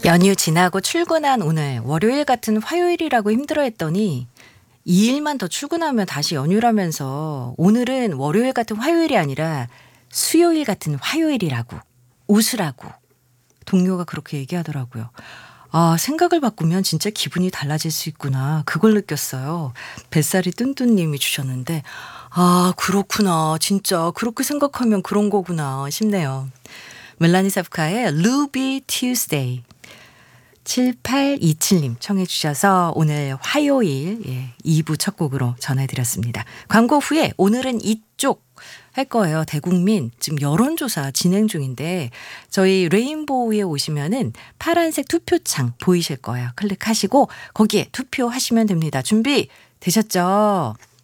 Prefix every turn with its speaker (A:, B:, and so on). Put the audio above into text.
A: 연휴 지나고 출근한 오늘 월요일 같은 화요일이라고 힘들어했더니 2일만 더 출근하면 다시 연휴라면서 오늘은 월요일 같은 화요일이 아니라 수요일 같은 화요일이라고 웃으라고 동료가 그렇게 얘기하더라고요. 아, 생각을 바꾸면 진짜 기분이 달라질 수 있구나. 그걸 느꼈어요. 뱃살이 뚠뚠님이 주셨는데 아, 그렇구나. 진짜 그렇게 생각하면 그런 거구나 싶네요. 멜라니 사프카의 루비 튜스데이 7827님 청해 주셔서 오늘 화요일 2부 첫 곡으로 전해드렸습니다. 광고 후에 오늘은 이쪽 할 거예요. 대국민 지금 여론조사 진행 중인데 저희 레인보우에 오시면은 파란색 투표창 보이실 거예요. 클릭하시고 거기에 투표하시면 됩니다. 준비 되셨죠?